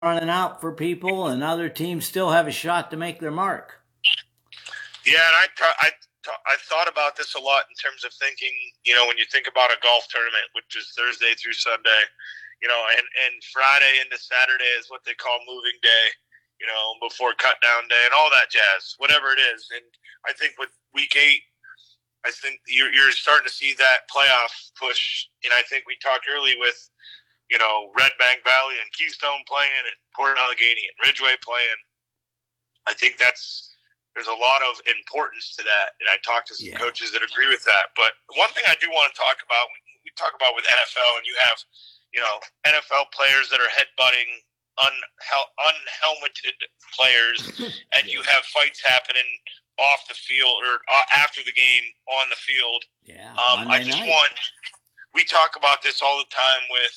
running out for people, and other teams still have a shot to make their mark. Yeah, and I've thought about this a lot in terms of thinking, when you think about a golf tournament, which is Thursday through Sunday, and Friday into Saturday is what they call moving day, before cut down day and all that jazz, whatever it is. And I think with week 8, I think you're starting to see that playoff push. And I think we talked early with, Red Bank Valley and Keystone playing and Port Allegheny and Ridgeway playing. I think there's a lot of importance to that. And I talked to some coaches that agree with that. But one thing I do want to talk about, we talk about with NFL, and you have, NFL players that are headbutting unhelmeted players, and you have fights happening off the field or after the game on the field. Yeah. We talk about this all the time with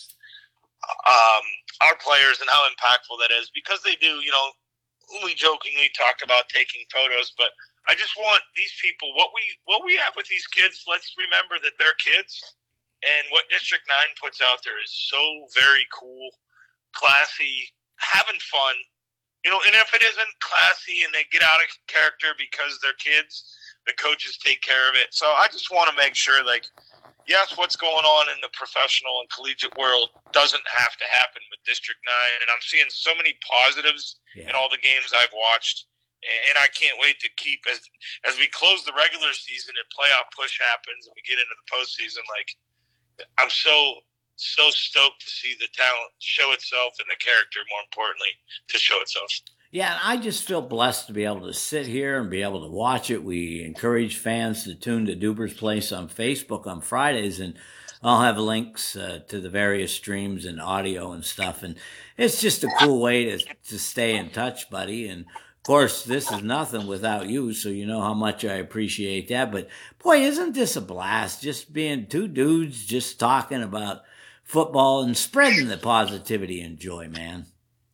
our players and how impactful that is, because they do, we jokingly talk about taking photos, but I just want these people, what we have with these kids, let's remember that they're kids, and what District 9 puts out there is so very cool, classy, having fun, and if it isn't classy and they get out of character because they're kids, the coaches take care of it. So I just want to make sure, yes, what's going on in the professional and collegiate world doesn't have to happen with District 9. And I'm seeing so many positives in all the games I've watched. And I can't wait to keep, as we close the regular season and playoff push happens and we get into the postseason, I'm so stoked to see the talent show itself and the character, more importantly, to show itself. Yeah, and I just feel blessed to be able to sit here and be able to watch it. We encourage fans to tune to Duber's Place on Facebook on Fridays, and I'll have links to the various streams and audio and stuff. And it's just a cool way to stay in touch, buddy. And, of course, this is nothing without you, so you know how much I appreciate that. But, boy, isn't this a blast, just being two dudes just talking about football and spreading the positivity and joy, man.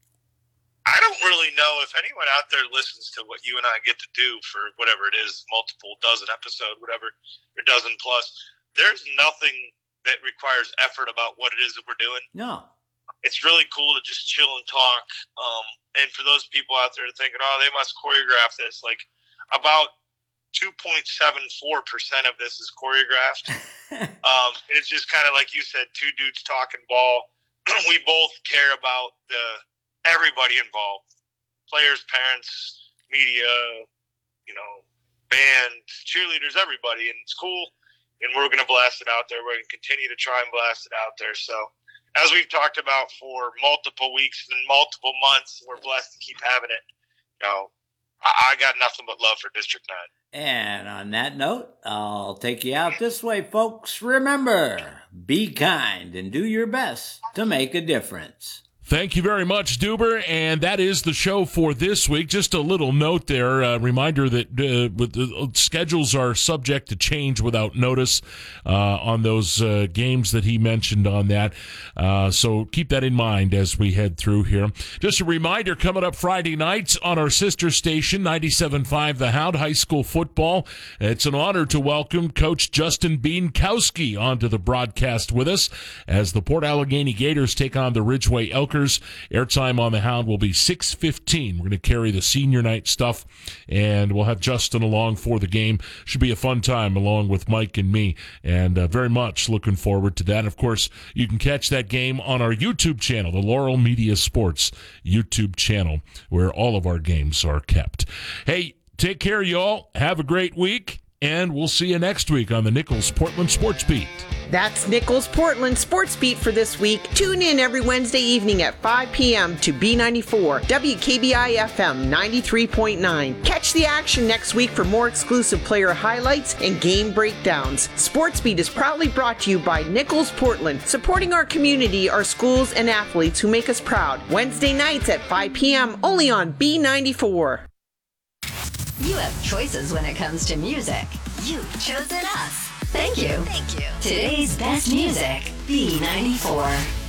I don't really know if anyone out there listens to what you and I get to do for whatever it is, multiple dozen episode, whatever, or dozen plus. There's nothing that requires effort about what it is that we're doing. No. It's really cool to just chill and talk. And for those people out there thinking, they must choreograph this, about 2.74% of this is choreographed. It's just kind of like you said, two dudes talking ball. We both care about everybody involved, players, parents, media, band, cheerleaders, everybody. And it's cool. And we're going to blast it out there. We're going to continue to try and blast it out there. So as we've talked about for multiple weeks and multiple months, we're blessed to keep having it. I got nothing but love for District 9. And on that note, I'll take you out this way, folks. Remember, be kind and do your best to make a difference. Thank you very much, Duber, and that is the show for this week. Just a little note there, a reminder that schedules are subject to change without notice on those games that he mentioned on that. So keep that in mind as we head through here. Just a reminder, coming up Friday nights on our sister station, 97.5 The Hound, high school football. It's an honor to welcome Coach Justin Bienkowski onto the broadcast with us as the Port Allegheny Gators take on the Ridgeway Elkers. Airtime on the Hound will be 6:15. We're going to carry the senior night stuff, and we'll have Justin along for the game. Should be a fun time along with Mike and me, and very much looking forward to that. Of course, you can catch that game on our YouTube channel, the Laurel Media Sports YouTube channel, where all of our games are kept. Hey, take care, y'all. Have a great week, and we'll see you next week on the Nichols Portland Sports Beat. That's Nichols Portland Sports Beat for this week. Tune in every Wednesday evening at 5 p.m. to B94, WKBI FM 93.9. Catch the action next week for more exclusive player highlights and game breakdowns. Sports Beat is proudly brought to you by Nichols Portland, supporting our community, our schools, and athletes who make us proud. Wednesday nights at 5 p.m. only on B94. You have choices when it comes to music. You've chosen us. Thank you. Today's best music, B94.